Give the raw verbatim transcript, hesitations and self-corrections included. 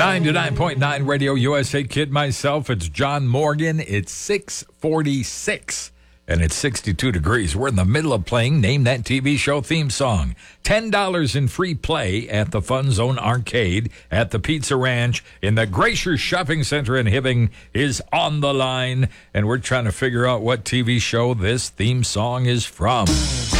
ninety-nine point nine Radio U S A Kid myself. It's John Morgan. It's six forty-six and it's sixty-two degrees. We're in the middle of playing Name That T V Show theme song. ten dollars in free play at the Fun Zone Arcade at the Pizza Ranch in the Glacier Shopping Center in Hibbing is on the line. And we're trying to figure out what T V show this theme song is from.